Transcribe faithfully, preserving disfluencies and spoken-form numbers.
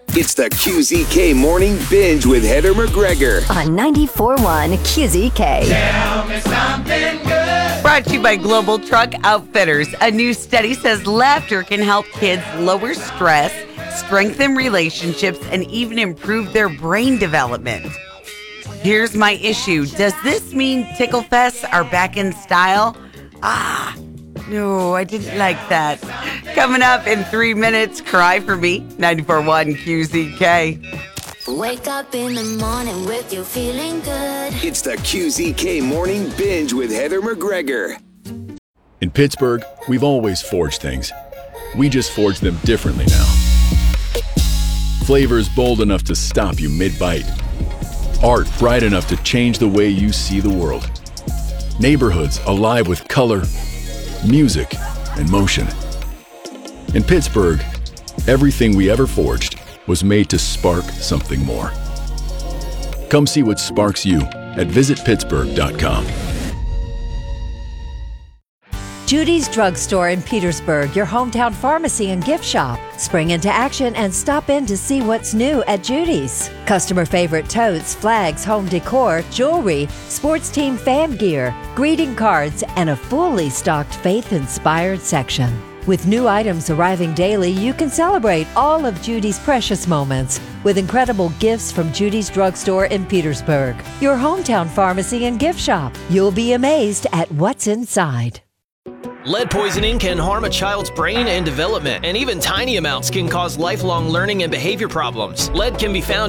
It's the Q Z K Morning Binge with Heather McGregor on ninety-four point one Q Z K. Tell me something good. Brought to you by Global Truck Outfitters. A new study says laughter can help kids lower stress, strengthen relationships, and even improve their brain development. Here's my issue. Does this mean Tickle Fests are back in style? Ah, no, I didn't like that. Coming up in three minutes, Cry For Me, ninety-four point one Q Z K. Wake up in the morning with you feeling good. It's the Q Z K Morning Binge with Heather McGregor. In Pittsburgh, we've always forged things. We just forge them differently now. Flavors bold enough to stop you mid-bite. Art bright enough to change the way you see the world. Neighborhoods alive with color, music, and motion. In Pittsburgh, everything we ever forged was made to spark something more. Come see what sparks you at visit pittsburgh dot com. Judy's Drugstore in Petersburg, your hometown pharmacy and gift shop. Spring into action and stop in to see what's new at Judy's. Customer favorite totes, flags, home decor, jewelry, sports team fan gear, greeting cards, and a fully stocked faith-inspired section. With new items arriving daily, you can celebrate all of Judy's precious moments with incredible gifts from Judy's Drugstore in Petersburg, your hometown pharmacy and gift shop. You'll be amazed at what's inside. Lead poisoning can harm a child's brain and development, and even tiny amounts can cause lifelong learning and behavior problems. Lead can be found